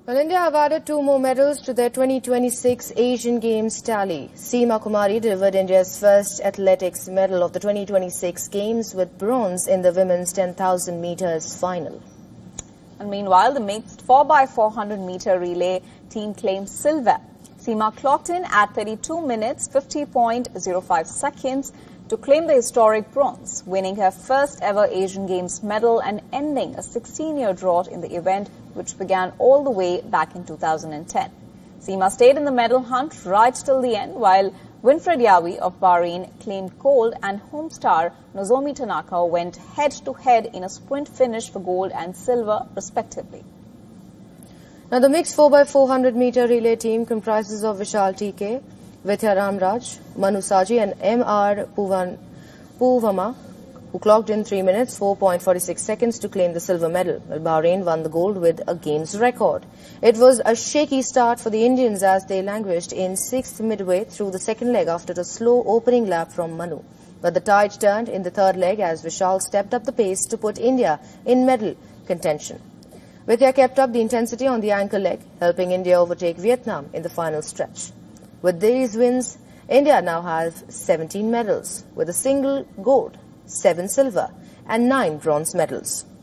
Well, India have added 2 more medals to their 2026 Asian Games tally. Seema Kumari delivered India's first athletics medal of the 2026 Games with bronze in the women's 10,000 meters final. And meanwhile, the mixed 4x400 meter relay team claimed silver. Seema clocked in at 32 minutes 50.05 seconds to claim the historic bronze, winning her first ever Asian Games medal and ending a 16-year drought in the event, which began all the way back in 2010. Seema stayed in the medal hunt right till the end, while Winfred Yawi of Bahrain claimed gold and home star Nozomi Tanaka went head-to-head in a sprint finish for gold and silver, respectively. Now, the mixed 4x400 meter relay team comprises of Vishal TK, Vidya Ramraj, Manu Saji and M.R. Puvama, who clocked in 3 minutes 4.46 seconds to claim the silver medal, while Bahrain won the gold with a games record. It was a shaky start for the Indians as they languished in 6th midway through the second leg after a slow opening lap from Manu. But the tide turned in the third leg as Vishal stepped up the pace to put India in medal contention. Vidya kept up the intensity on the anchor leg, helping India overtake Vietnam in the final stretch. With these wins, India now has 17 medals, with a single gold, 7 silver and 9 bronze medals.